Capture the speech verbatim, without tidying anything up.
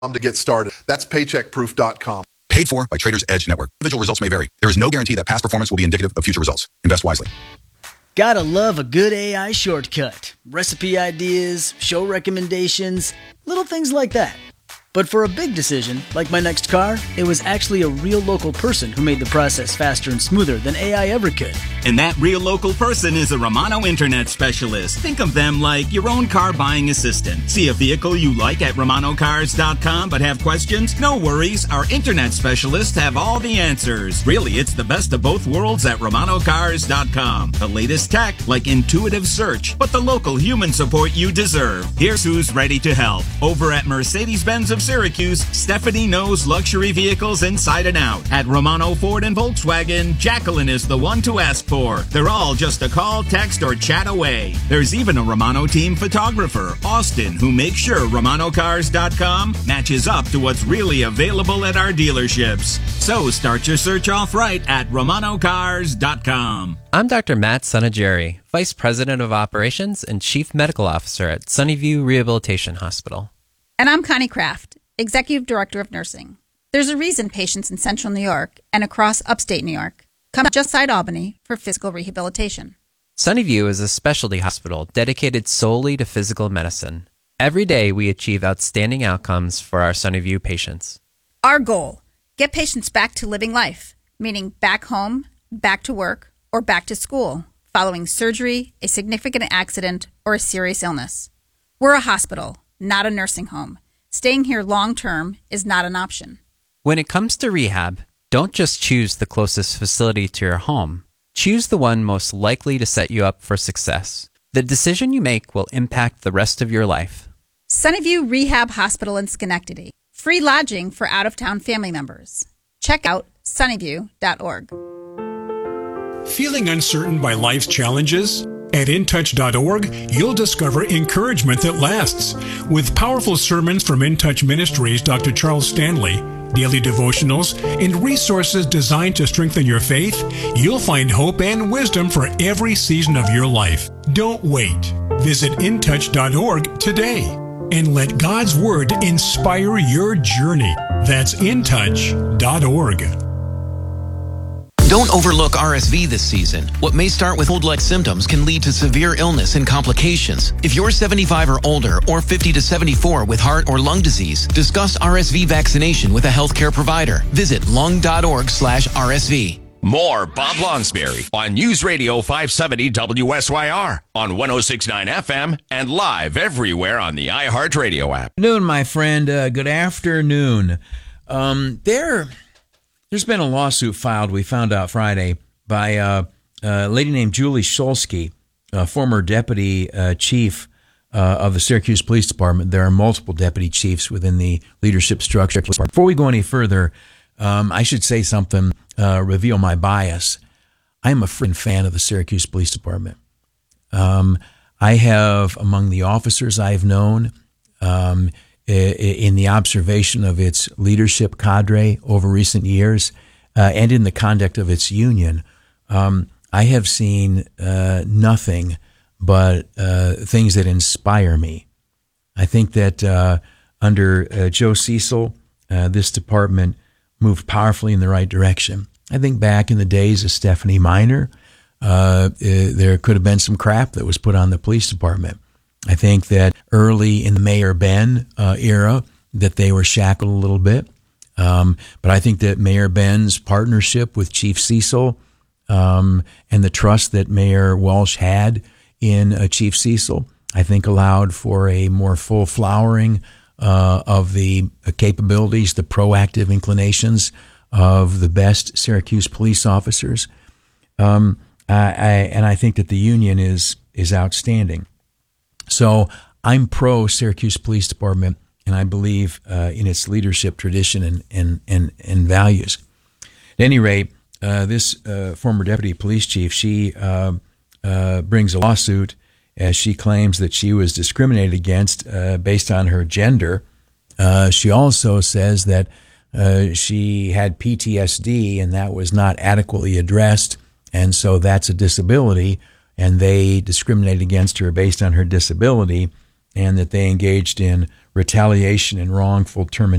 to get started. That's paycheck proof dot com. Paid for by Traders Edge Network. Individual results may vary. There is no guarantee that past performance will be indicative of future results. Invest wisely. Gotta love a good A I shortcut. Recipe ideas, show recommendations, little things like that. But for a big decision, like my next car, it was actually a real local person who made the process faster and smoother than A I ever could. And that real local person is a Romano Internet Specialist. Think of them like your own car buying assistant. See a vehicle you like at Romano Cars dot com but have questions? No worries, our Internet Specialists have all the answers. Really, it's the best of both worlds at Romano Cars dot com. The latest tech, like intuitive search, but the local human support you deserve. Here's who's ready to help. Over at Mercedes-Benz of Syracuse, Stephanie knows luxury vehicles inside and out. At Romano Ford and Volkswagen, Jacqueline is the one to ask for. They're all just a call, text, or chat away. There's even a Romano team photographer, Austin, who makes sure Romano Cars dot com matches up to what's really available at our dealerships. So start your search off right at Romano Cars dot com. I'm Doctor Matt Sunageri, Vice President of Operations and Chief Medical Officer at Sunnyview Rehabilitation Hospital. And I'm Connie Kraft, Executive Director of Nursing. There's a reason patients in Central New York and across upstate New York come just outside Albany for physical rehabilitation. Sunnyview is a specialty hospital dedicated solely to physical medicine. Every day we achieve outstanding outcomes for our Sunnyview patients. Our goal, get patients back to living life, meaning back home, back to work, or back to school, following surgery, a significant accident, or a serious illness. We're a hospital, not a nursing home. Staying here long-term is not an option. When it comes to rehab, don't just choose the closest facility to your home. Choose the one most likely to set you up for success. The decision you make will impact the rest of your life. Sunnyview Rehab Hospital in Schenectady. Free lodging for out-of-town family members. Check out sunnyview dot org. Feeling uncertain by life's challenges? At in touch dot org, you'll discover encouragement that lasts. With powerful sermons from In Touch Ministries' Doctor Charles Stanley, daily devotionals, and resources designed to strengthen your faith, you'll find hope and wisdom for every season of your life. Don't wait. Visit in touch dot org today and let God's Word inspire your journey. That's in touch dot org. Don't overlook R S V this season. What may start with cold-like symptoms can lead to severe illness and complications. If you're seventy-five or older or fifty to seventy-four with heart or lung disease, discuss R S V vaccination with a healthcare provider. Visit lung dot org slash R S V. More Bob Lonsberry on News Radio five seventy W S Y R on one oh six point nine F M and live everywhere on the iHeartRadio app. Noon, my friend. Uh, good afternoon. Um, there... There's been a lawsuit filed, we found out Friday, by uh, a lady named Julie Shulsky, a former deputy uh, chief uh, of the Syracuse Police Department. There are multiple deputy chiefs within the leadership structure. Before we go any further, um, I should say something, uh, reveal my bias. I'm a friend fan of the Syracuse Police Department. Um, I have, among the officers I've known, um, in the observation of its leadership cadre over recent years, uh, and in the conduct of its union, um, I have seen uh, nothing but uh, things that inspire me. I think that uh, under uh, Joe Cecil, uh, this department moved powerfully in the right direction. I think back in the days of Stephanie Miner, uh, there could have been some crap that was put on the police department. I think that early in the Mayor Ben uh, era that they were shackled a little bit. Um, but I think that Mayor Ben's partnership with Chief Cecil um, and the trust that Mayor Walsh had in uh, Chief Cecil, I think allowed for a more full flowering uh, of the capabilities, the proactive inclinations of the best Syracuse police officers. Um, I, I, and I think that the union is is outstanding. So I'm pro Syracuse Police Department, and I believe uh, in its leadership tradition and, and, and, and values. At any rate, uh, this uh, former deputy police chief, she uh, uh, brings a lawsuit as she claims that she was discriminated against uh, based on her gender. Uh, she also says that uh, she had P T S D and that was not adequately addressed, and so that's a disability. And they discriminated against her based on her disability, and that they engaged in retaliation and wrongful termination.